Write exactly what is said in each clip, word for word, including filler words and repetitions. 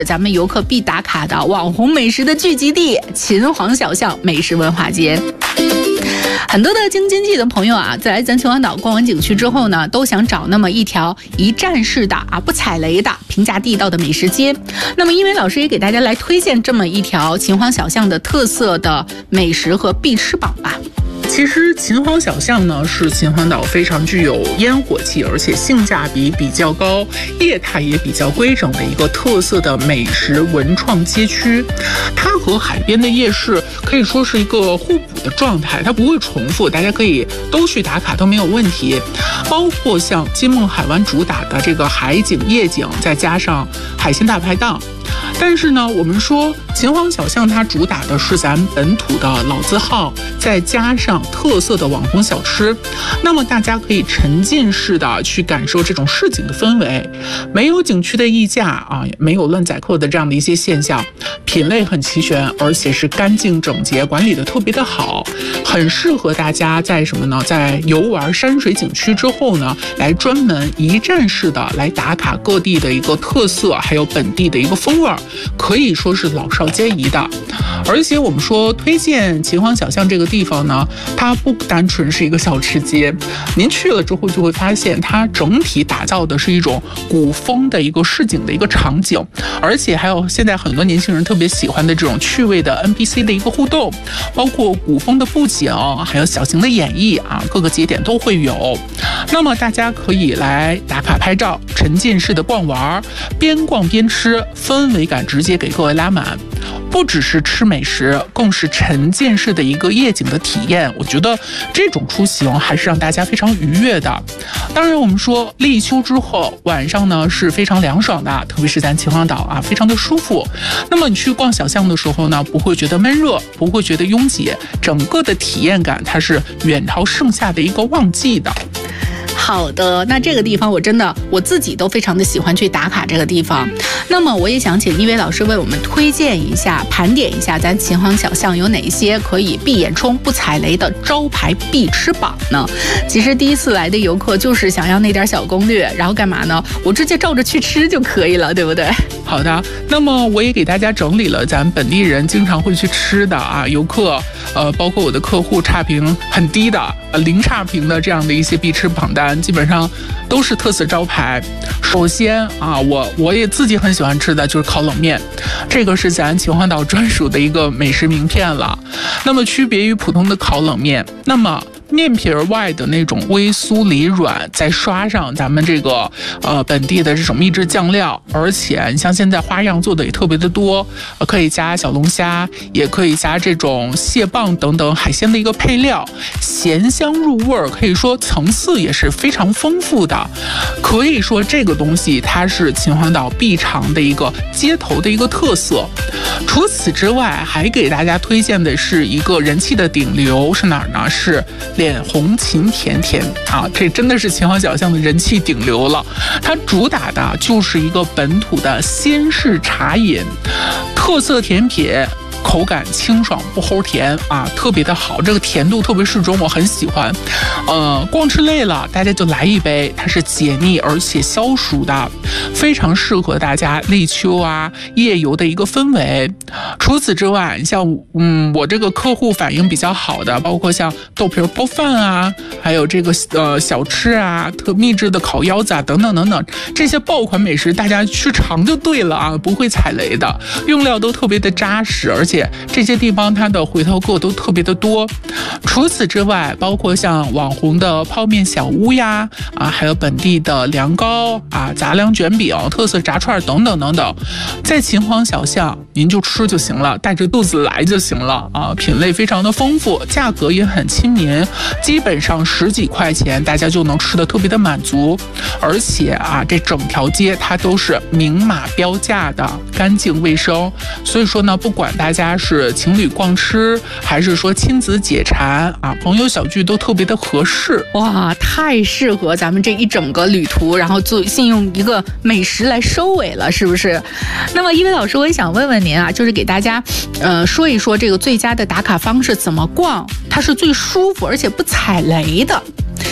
咱们游客必打卡的网红美食的聚集地——秦皇小巷美食文化街。很多的京津冀的朋友啊，在来咱秦皇岛逛完景区之后呢，都想找那么一条一站式的啊不踩雷的平价地道的美食街。那么因为老师也给大家来推荐这么一条秦皇小巷的特色的美食和必吃榜吧。 其实秦皇小巷呢是秦皇岛非常具有烟火气，而且性价比比较高，业态也比较规整的一个特色的美食文创街区。它和海边的夜市可以说是一个互补的状态，它不会重复，大家可以都去打卡都没有问题。包括像金梦海湾主打的这个海景夜景，再加上海鲜大排档。但是呢，我们说秦皇小巷它主打的是咱本土的老字号，再加上特色的网红小吃，那么大家可以沉浸式的去感受这种市井的氛围，没有景区的溢价啊，没有乱宰客的这样的一些现象，品类很齐全，而且是干净整洁，管理的特别的好，很适合大家在什么呢？在游玩山水景区之后呢，来专门一站式的来打卡各地的一个特色，还有本地的一个风味，可以说是老少皆宜的。而且我们说推荐秦皇小巷这个地方呢，它不单纯是一个小吃街，您去了之后就会发现它整体打造的是一种古风的一个市井的一个场景，而且还有现在很多年轻人特别喜欢的这种趣味的 N P C 的一个互动，包括古风的布景，还有小型的演绎啊，各个节点都会有。那么大家可以来打卡拍照，沉浸式的逛玩，边逛边吃，氛围感直接给各位拉满。不只是吃美食，更是沉浸式的一个夜景的体验。我觉得这种出行还是让大家非常愉悦的。当然我们说立秋之后晚上呢是非常凉爽的，特别是咱秦皇岛啊，非常的舒服。那么你去逛小巷的时候呢，不会觉得闷热，不会觉得拥挤，整个的体验感它是远超盛夏的一个旺季的。 好的，那这个地方我真的我自己都非常的喜欢去打卡这个地方。那么我也想请一位老师为我们推荐一下，盘点一下咱秦皇小巷有哪些可以闭眼冲不踩雷的招牌必吃榜呢？其实第一次来的游客就是想要那点小攻略，然后干嘛呢？我直接照着去吃就可以了，对不对？ 好的，那么我也给大家整理了咱本地人经常会去吃的啊，游客呃，包括我的客户差评很低的呃零差评的这样的一些必吃榜单，基本上都是特色招牌。首先啊，我我也自己很喜欢吃的就是烤冷面，这个是咱秦皇岛专属的一个美食名片了。那么区别于普通的烤冷面，那么面皮儿外的那种微酥里软，再刷上咱们这个呃本地的这种秘制酱料，而且你像现在花样做的也特别的多，呃、可以加小龙虾，也可以加这种蟹棒等等海鲜的一个配料，咸香入味儿，可以说层次也是非常丰富的。可以说这个东西它是秦皇岛必尝的一个街头的一个特色。除此之外，还给大家推荐的是一个人气的顶流，是哪儿呢？是脸红秦甜甜啊，这真的是秦皇小巷的人气顶流了。它主打的就是一个本土的鲜式茶饮，特色甜品，口感清爽不齁甜啊，特别的好，这个甜度特别适中，我很喜欢。呃，逛吃累了，大家就来一杯，它是解腻而且消暑的，非常适合大家立秋啊夜游的一个氛围。除此之外，像嗯我这个客户反应比较好的，包括像豆皮包饭啊，还有这个呃小吃啊，特秘制的烤腰子啊，等等等等，这些爆款美食大家去尝就对了啊，不会踩雷的，用料都特别的扎实，而且而且这些地方它的回头客都特别的多。除此之外，包括像网红的泡面小屋呀，啊，还有本地的凉糕啊、杂粮卷饼、特色炸串等等等等，在秦皇小巷您就吃就行了，带着肚子来就行了啊，品类非常的丰富，价格也很亲民，基本上十几块钱大家就能吃的特别的满足。而且啊，这整条街它都是明码标价的，干净卫生，所以说呢，不管大家是情侣逛吃，还是说亲子解馋啊，朋友小聚都特别的合适。 哇，太适合咱们这一整个旅途，然后做信用一个美食来收尾了，是不是？那么一位老师，我也想问问您啊，就是给大家呃说一说这个最佳的打卡方式怎么逛，它是最舒服而且不踩雷的。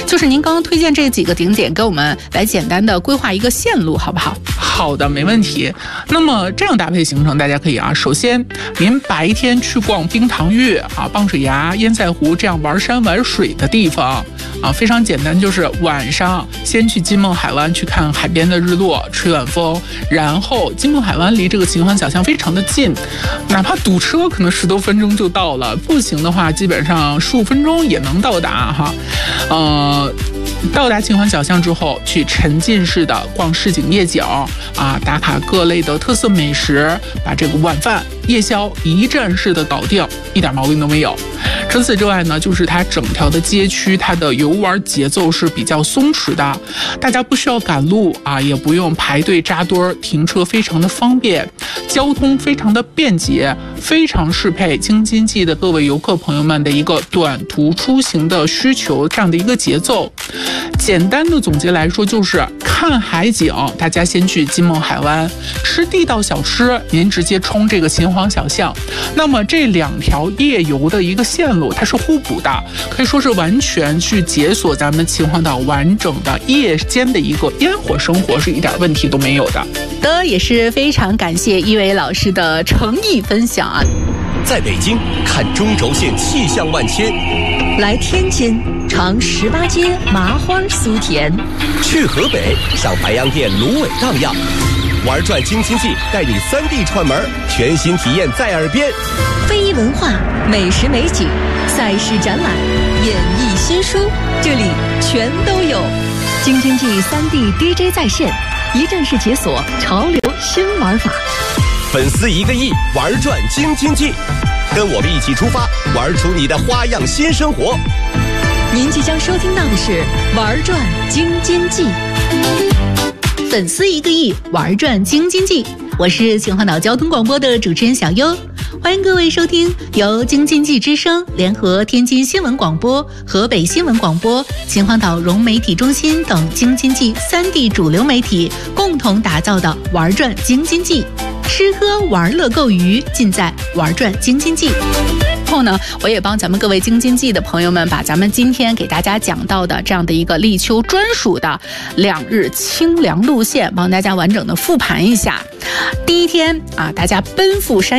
就是您刚刚推荐这几个景点，给我们来简单的规划一个线路，好不好？ 好的，没问题。那么这样搭配行程，大家可以啊，首先您白天去逛冰糖峪啊、棒水崖、烟塞湖这样玩山玩水的地方啊，非常简单，就是晚上先去金梦海湾去看海边的日落，吹晚风，然后金梦海湾离这个秦皇小巷非常的近，哪怕堵车可能十多分钟就到了，步行的话基本上十五分钟也能到达哈。呃，到达秦皇小巷之后，去沉浸式的逛市井夜景啊，打卡各类的特色美食，把这个晚饭夜宵一站式的搞定，一点毛病都没有。除此之外呢，就是它整条的街区，它的游玩节奏是比较松弛的，大家不需要赶路啊，也不用排队扎堆儿，停车非常的方便，交通非常的便捷，非常适配京津冀的各位游客朋友们的一个短途出行的需求，这样的一个节奏。简单的总结来说，就是看海景，大家先去金梦海湾吃地道小吃，您直接冲这个秦皇小巷。那么这两条夜游的一个线路，它是互补的，可以说是完全去解锁咱们秦皇岛完整的夜间的一个烟火生活，是一点问题都没有的。 的也是非常感谢一位老师的诚意分享啊！ 在北京看中轴线气象万千， 来天津尝十八街麻花酥甜， 去河北上白洋淀芦苇荡漾，玩转京津冀带你三 D 串门，全新体验在耳边。 非遗文化、美食美景、赛事展览、演艺新书，这里全都有。京津冀三 D D J 在线，一站式解锁潮流新玩法。 粉丝一个亿，玩转京津冀，跟我们一起出发，玩出你的花样新生活。 您即将收听到的是玩转京津冀。 粉丝一个亿，玩转京津冀。我是秦皇岛交通广播的主持人小优，欢迎各位收听由京津冀之声联合天津新闻广播、河北新闻广播、秦皇岛融媒体中心等京津冀三地主流媒体共同打造的玩转京津冀，吃喝玩乐购娱尽在玩转京津冀。后呢，我也帮咱们各位京津冀的朋友们把咱们今天给大家讲到的这样的一个立秋专属的两日清凉路线帮大家完整的复盘一下。第一天啊，大家奔赴山